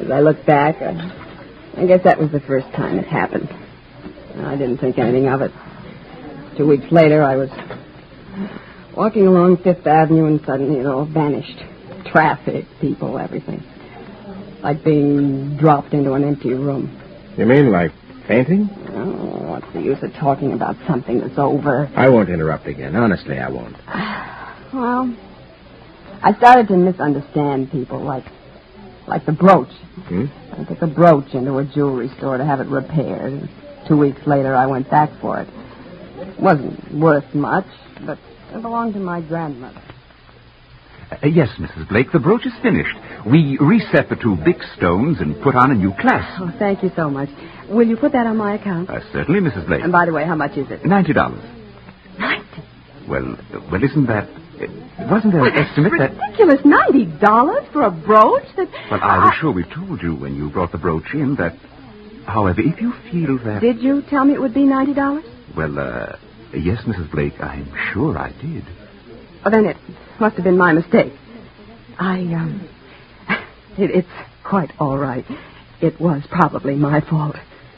As I look back, I guess that was the first time it happened. I didn't think anything of it. 2 weeks later, I was walking along Fifth Avenue and suddenly it all vanished. Traffic, people, everything. Like being dropped into an empty room. You mean like fainting? Oh, what's the use of talking about something that's over? I won't interrupt again. Honestly, I won't. Well, I started to misunderstand people, like the brooch. I took a brooch into a jewelry store to have it repaired. 2 weeks later, I went back for it. It wasn't worth much, but it belonged to my grandmother. Yes, Mrs. Blake, the brooch is finished. We reset the 2 big stones and put on a new clasp. Oh, thank you so much. Will you put that on my account? Certainly, Mrs. Blake. And by the way, how much is it? $90. 90? Well, isn't that... wasn't there an estimate that... Ridiculous. $90 for a brooch? Well, I was sure we told you when you brought the brooch in that... However, if you feel that... Did you tell me it would be $90? Well, yes, Mrs. Blake, I'm sure I did. Oh, then it must have been my mistake. It's quite all right. It was probably my fault.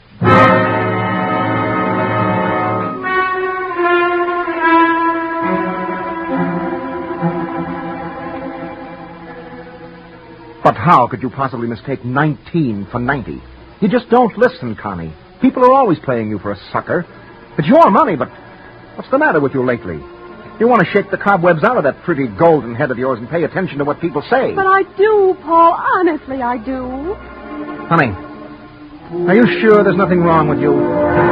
But how could you possibly mistake 19 for 90? You just don't listen, Connie. People are always playing you for a sucker. It's your money, but what's the matter with you lately? You want to shake the cobwebs out of that pretty golden head of yours and pay attention to what people say. But I do, Paul. Honestly, I do. Honey, are you sure there's nothing wrong with you?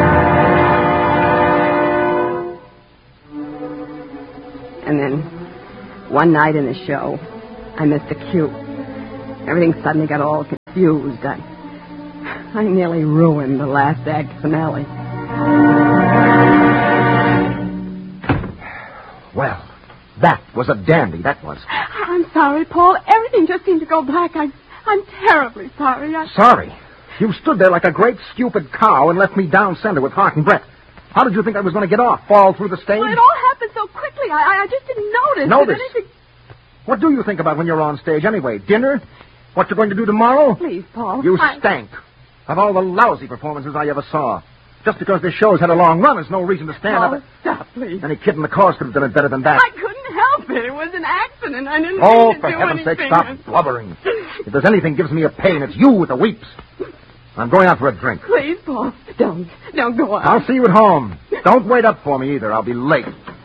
And then, one night in the show, I missed a cue. Everything suddenly got all confused. I nearly ruined the last act finale. Well, that was a dandy, that was. I'm sorry, Paul. Everything just seemed to go black. I'm terribly sorry. Sorry? You stood there like a great stupid cow and left me down center with Hart and Brett. How did you think I was going to get off? Fall through the stage? Well, it all happened so quickly. I just didn't notice. Notice? What do you think about when you're on stage anyway? Dinner? What you're going to do tomorrow? Please, Paul. You stank. Of all the lousy performances I ever saw. Just because this show's had a long run is no reason to stand up. Stop, please. Any kid in the chorus could have done it better than that. I couldn't help it. It was an accident. I didn't Oh, mean to for do heaven's sake, anything. stop blubbering. If there's anything gives me a pain, it's you with the weeps. I'm going out for a drink. Please, Paul. Don't go out. I'll see you at home. Don't wait up for me either. I'll be late.